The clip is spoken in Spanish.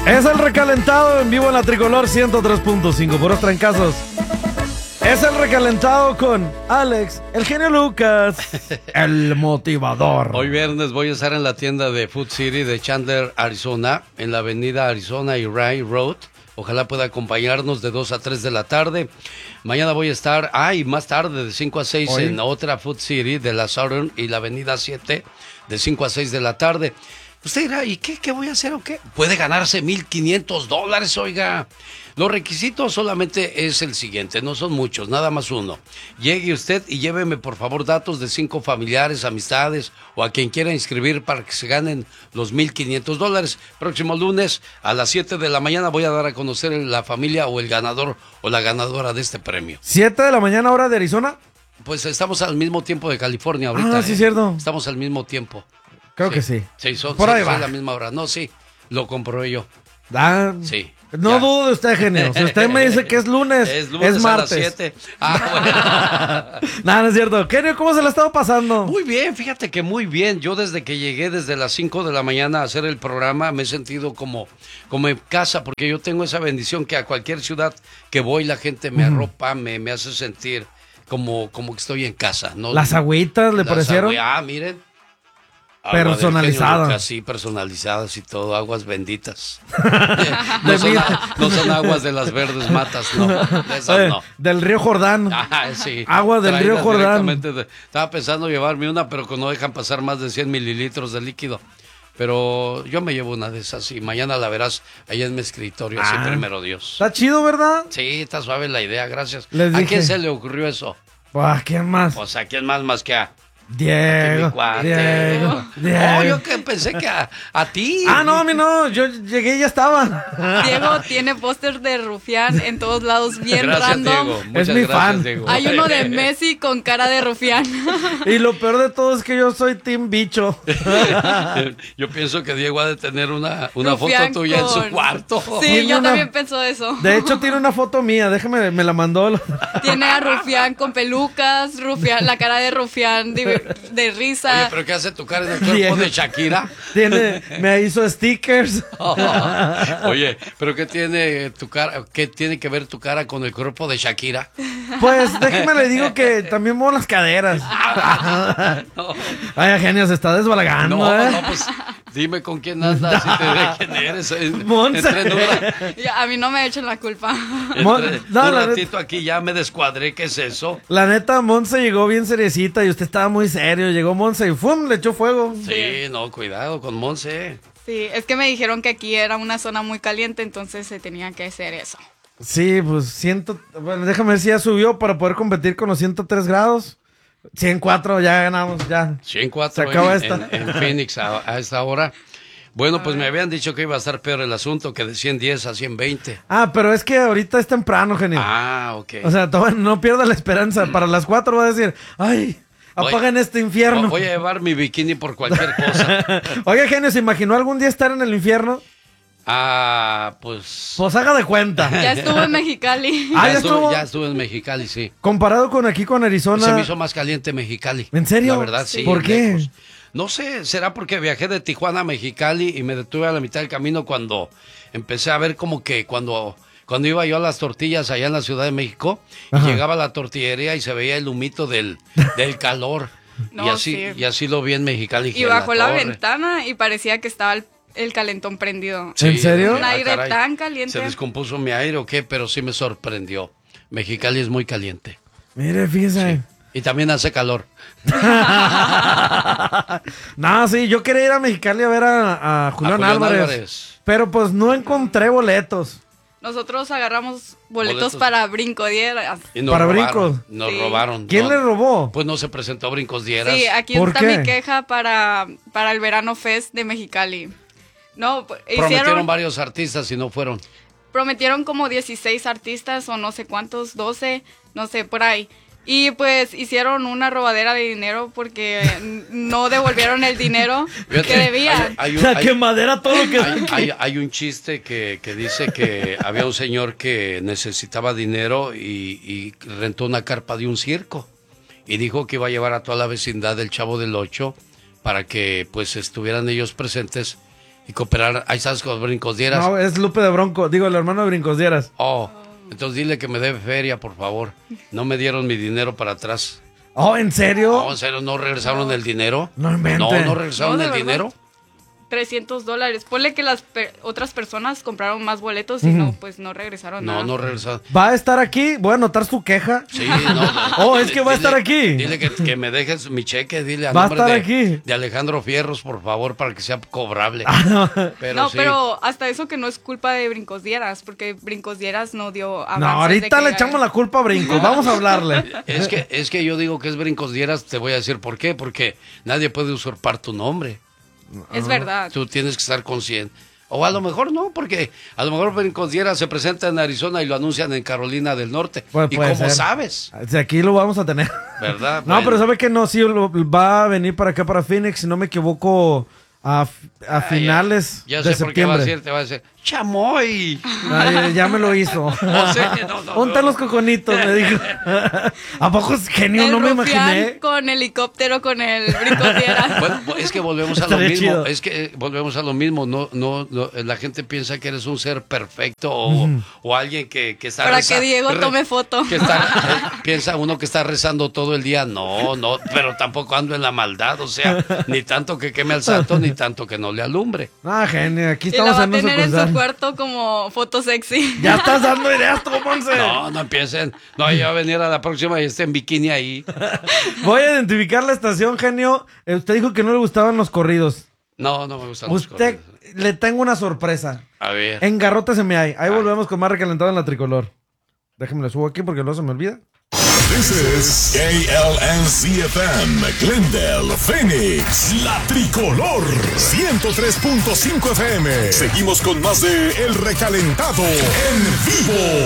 Es el recalentado en vivo en la Tricolor 103.5, puros trancazos. Es el recalentado con Alex, el genio Lucas, el motivador. Hoy viernes voy a estar en la tienda de Food City de Chandler, Arizona, en la avenida Arizona y Ray Road. Ojalá pueda acompañarnos de 2 a 3 de la tarde. Mañana voy a estar, y más tarde, de 5 a 6 ¿Hoy? En otra Food City de la Southern y la avenida 7, de 5 a 6 de la tarde. Usted dirá, ¿y qué voy a hacer o qué? Puede ganarse $1,500, oiga. Los requisitos solamente es el siguiente, no son muchos, nada más uno. Llegue usted y lléveme por favor datos de 5 familiares, amistades o a quien quiera inscribir para que se ganen los $1,500. Próximo lunes a las 7 de la mañana voy a dar a conocer la familia o el ganador o la ganadora de este premio. 7 de la mañana, hora de Arizona. Pues estamos al mismo tiempo de California ahorita. Sí, cierto. Estamos al mismo tiempo. Creo que sí. Sí, son por ahí va. la misma hora. No, sí, lo comprobé yo. Sí. No ya. dudo de usted, genio. Si usted me dice que es lunes, es martes. A las 7. Bueno. No es cierto. Genio, ¿cómo se la ha estado pasando? Muy bien, fíjate que muy bien. Yo desde que llegué, desde las 5 de la mañana a hacer el programa, me he sentido como en casa, porque yo tengo esa bendición que a cualquier ciudad que voy, la gente me arropa, me hace sentir como que estoy en casa, ¿no? ¿Las agüitas le parecieron? Miren. Personalizadas. Sí, personalizadas y todo, aguas benditas. No son aguas de las verdes matas, no. De esas no. Del río Jordán. Sí. Agua del río Jordán. Estaba pensando llevarme una, pero que no dejan pasar más de 100 mililitros de líquido. Pero yo me llevo una de esas y mañana la verás allá en mi escritorio, así primero Dios. Está chido, ¿verdad? Sí, está suave la idea, gracias. ¿A quién se le ocurrió eso? ¿A quién más? Pues a quién más que a... Diego. Yo que pensé que a ti. No, a mí no, yo llegué y ya estaba. Diego tiene póster de Rufián en todos lados, bien gracias, random. Diego. Es mi fan. Diego. Hay uno de Messi con cara de Rufián. Y lo peor de todo es que yo soy Team Bicho. Yo pienso que Diego ha de tener una foto tuya en su cuarto. Sí, yo también pienso eso. De hecho, tiene una foto mía, déjame, me la mandó. Tiene a Rufián con pelucas, Rufián, la cara de Rufián de risa. Oye, ¿pero qué hace tu cara en el cuerpo de Shakira? Me hizo stickers. Oye, ¿pero qué tiene tu cara? ¿Qué tiene que ver tu cara con el cuerpo de Shakira? Pues déjeme le digo que también muevo las caderas. No. Ay, genio, se está desbalagando. No, pues dime con quién andas y te diré quién eres. Monse. A mí no me echen la culpa. Un ratito aquí ya me descuadré, ¿qué es eso? La neta, Monse llegó bien seriecita y usted estaba muy serio. Llegó Monse y ¡fum! Le echó fuego. Sí, no, cuidado con Monse. Sí, es que me dijeron que aquí era una zona muy caliente, entonces se tenía que hacer eso. Sí, pues bueno, déjame ver si ya subió para poder competir con los 103 grados. 104, ya ganamos, ya. 104 se acaba esta. En Phoenix a esta hora. Bueno, pues me habían dicho que iba a estar peor el asunto, que de 110 a 120. Pero es que ahorita es temprano, genio. Ok. O sea, no pierda la esperanza. Para las 4 va a decir, ¡ay! Apaguen este infierno. Voy a llevar mi bikini por cualquier cosa. Oiga, genio, ¿se imaginó algún día estar en el infierno? Pues haga de cuenta. Ya estuvo en Mexicali. Ya estuve en Mexicali, sí. Comparado con aquí, con Arizona. Se me hizo más caliente Mexicali. ¿En serio? La verdad, sí. ¿Por qué? Lejos. No sé, será porque viajé de Tijuana a Mexicali y me detuve a la mitad del camino cuando empecé a ver como que cuando iba yo a las tortillas allá en la Ciudad de México, y llegaba a la tortillería y se veía el humito del calor. No, y así lo vi en Mexicali. Y bajó la ventana y parecía que estaba el calentón prendido. Sí, ¿en serio? Un aire tan caliente. ¿Se descompuso mi aire o qué? Pero sí me sorprendió. Mexicali es muy caliente. Mire, fíjese. Sí. Y también hace calor. No, sí, yo quería ir a Mexicali a ver a Julián Álvarez. Pero pues no encontré boletos. Nosotros agarramos boletos para Brinco Dieras. ¿Para Brincos? Nos robaron. ¿Quién le robó? Pues no se presentó Brincos Dieras. Sí, aquí está mi queja para el Verano Fest de Mexicali. No, prometieron varios artistas y no fueron. Prometieron como 16 artistas o no sé cuántos, 12, no sé, por ahí. Y pues hicieron una robadera de dinero porque no devolvieron el dinero que debían. La quemadera, todo lo que... Hay un chiste que dice que había un señor que necesitaba dinero y rentó una carpa de un circo. Y dijo que iba a llevar a toda la vecindad del Chavo del Ocho para que pues estuvieran ellos presentes y cooperar. Ahí sabes con los Brincos Dieras. No, es Lupe de Bronco, digo, el hermano de Brincos Dieras. Oh, entonces dile que me dé feria, por favor. No me dieron mi dinero para atrás. Oh, ¿en serio? No, ¿en serio no regresaron el dinero? No inventes. No regresaron No, el de dinero. $300. Ponle que las otras personas compraron más boletos y no, pues no regresaron nada. No regresaron. ¿Va a estar aquí? ¿Voy a anotar su queja? Sí, no. Oh, es que va a estar aquí. Dile que me dejes mi cheque, dile a Va a nombre estar aquí. de Alejandro Fierros, por favor, para que sea cobrable. Pero sí. Pero hasta eso que no es culpa de Brincos Dieras, porque Brincos Dieras no dio avances. No, ahorita le echamos la culpa a Brincos, vamos a hablarle. Es que yo digo que es Brincos Dieras, te voy a decir por qué, porque nadie puede usurpar tu nombre. Es verdad. Tú tienes que estar consciente. O a lo mejor no, porque a lo mejor Brincos Dieras se presenta en Arizona y lo anuncian en Carolina del Norte. Pues ¿Y puede cómo ser. sabes? Aquí lo vamos a tener. ¿Verdad? No, Bueno. pero sabe que no, sí, va a venir para acá, para Phoenix, si no me equivoco, a finales Ya de sé por qué va a septiembre. decir, te va a decir, ¡chamoy! Ay, ya me lo hizo. O sea, no. Untan los coconitos, me dijo. ¿A poco es genio? El No me rufián imaginé. con helicóptero con el Brincos Dieras. Bueno, es que volvemos a lo Estaría mismo. chido. Es que volvemos a lo mismo. No, la gente piensa que eres un ser perfecto o alguien que está Para que Diego tome foto. que piensa uno que está rezando todo el día. No, pero tampoco ando en la maldad. O sea, ni tanto que queme al santo, ni tanto que no le alumbre. Ah, genio, aquí Y la estamos va a en una tener en su sucursal. cuarto como foto sexy. Ya estás dando ideas, tú, Monse. No empiecen. No, ella va a venir a la próxima y esté en bikini ahí. Voy a identificar la estación, genio. Usted dijo que no le gustaban los corridos. No me gustan los Usted, corridos. le tengo una sorpresa. A ver. Engarróteseme ahí. Ahí volvemos con más recalentado en la tricolor. Déjeme lo subo aquí porque luego se me olvida. This is KLNZ-FM, Glendale, Phoenix, La Tricolor, 103.5 FM. Seguimos con más de El Recalentado en vivo.